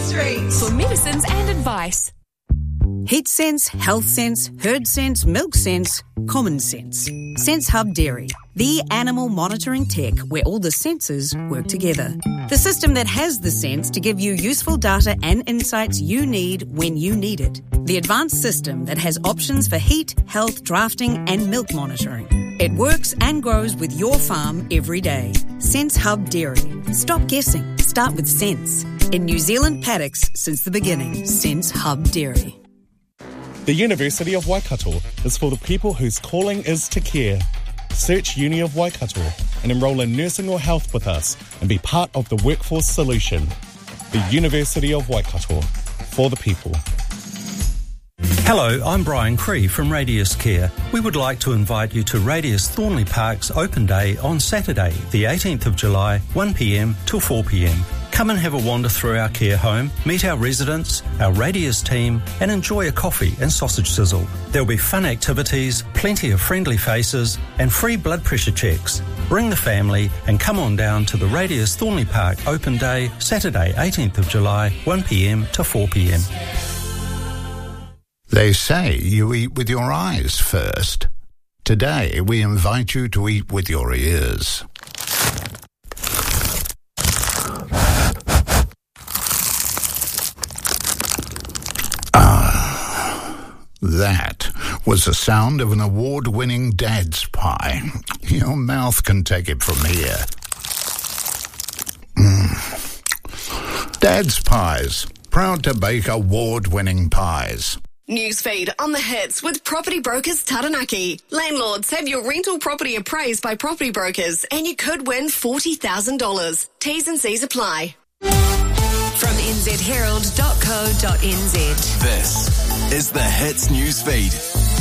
Street for medicines and advice. Heat sense, health sense, herd sense, milk sense, common sense. Sense Hub Dairy, the animal monitoring tech where all the senses work together. The system that has the sense to give you useful data and insights you need when you need it. The advanced system that has options for heat, health, drafting and milk monitoring. It works and grows with your farm every day. Sense Hub Dairy. Stop guessing. Start with sense. In New Zealand paddocks since the beginning. Sense Hub Dairy. The University of Waikato is for the people whose calling is to care. Search Uni of Waikato and enrol in nursing or health with us and be part of the workforce solution. The University of Waikato, for the people. Hello, I'm Brian Cree from Radius Care. We would like to invite you to Radius Thornley Park's open day on Saturday, the 18th of July, 1pm till 4pm. Come and have a wander through our care home, meet our residents, our Radius team, and enjoy a coffee and sausage sizzle. There'll be fun activities, plenty of friendly faces, and free blood pressure checks. Bring the family and come on down to the Radius Thornley Park open day, Saturday, 18th of July, 1pm to 4pm. They say you eat with your eyes first. Today, we invite you to eat with your ears. That was the sound of an award-winning Dad's pie. Your mouth can take it from here. Dad's Pies, proud to bake award-winning pies. Newsfeed on the hits with Property Brokers Taranaki. Landlords, have your rental property appraised by Property Brokers and you could win $40,000. T's and C's apply. From nzherald.co.nz. This is the Hits Newsfeed.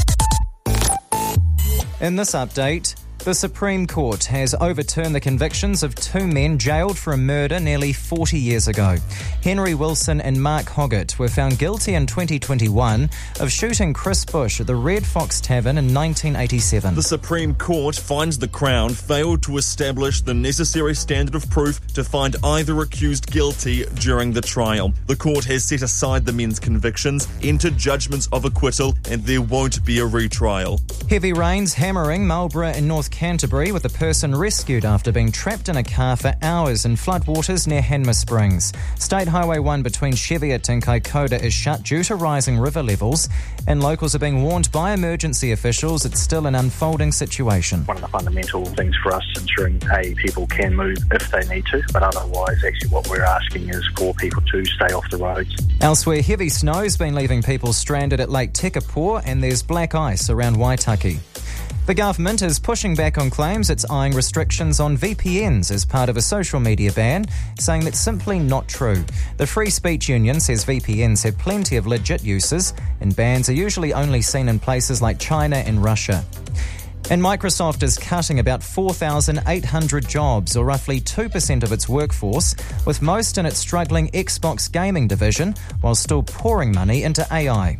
In this update, the Supreme Court has overturned the convictions of two men jailed for a murder nearly 40 years ago. Henry Wilson and Mark Hoggett were found guilty in 2021 of shooting Chris Bush at the Red Fox Tavern in 1987. The Supreme Court finds the Crown failed to establish the necessary standard of proof to find either accused guilty during the trial. The court has set aside the men's convictions, entered judgments of acquittal, and there won't be a retrial. Heavy rains hammering Marlborough and North Canterbury with a person rescued after being trapped in a car for hours in floodwaters near Hanmer Springs. State Highway 1 between Cheviot and Kaikoura is shut due to rising river levels, and locals are being warned by emergency officials it's still an unfolding situation. One of the fundamental things for us is ensuring, people can move if they need to, but otherwise actually what we're asking is for people to stay off the roads. Elsewhere, heavy snow's been leaving people stranded at Lake Tekapō and there's black ice around Waitaki. The government is pushing back on claims it's eyeing restrictions on VPNs as part of a social media ban, saying that's simply not true. The Free Speech Union says VPNs have plenty of legit uses, and bans are usually only seen in places like China and Russia. And Microsoft is cutting about 4,800 jobs, or roughly 2% of its workforce, with most in its struggling Xbox gaming division, while still pouring money into AI.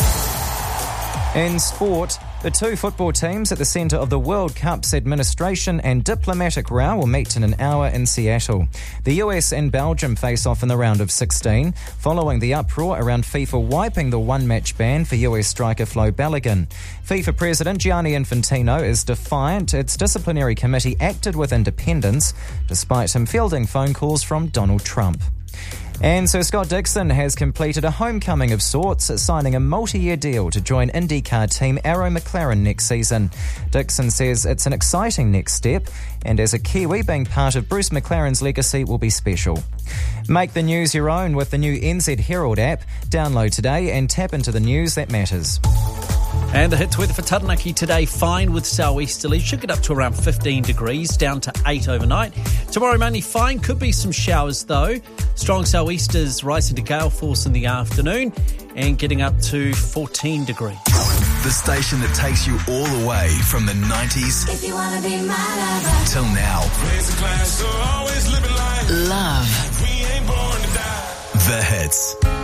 In sport, the two football teams at the centre of the World Cup's administration and diplomatic row will meet in an hour in Seattle. The US and Belgium face off in the round of 16, following the uproar around FIFA wiping the one-match ban for US striker Flo Balogun. FIFA President Gianni Infantino is defiant its disciplinary committee acted with independence, despite him fielding phone calls from Donald Trump. And Sir Scott Dixon has completed a homecoming of sorts, signing a multi-year deal to join IndyCar team Arrow McLaren next season. Dixon says it's an exciting next step, and as a Kiwi, being part of Bruce McLaren's legacy will be special. Make the news your own with the new NZ Herald app. Download today and tap into the news that matters. And the hits weather for Taranaki today, fine with sou'easterly. Should get up to around 15 degrees, down to 8 overnight. Tomorrow mainly fine, could be some showers though. Strong sou'easters rising to gale force in the afternoon and getting up to 14 degrees. The station that takes you all the way from the 90s If you wanna be my lover. till now. Love. The Hits.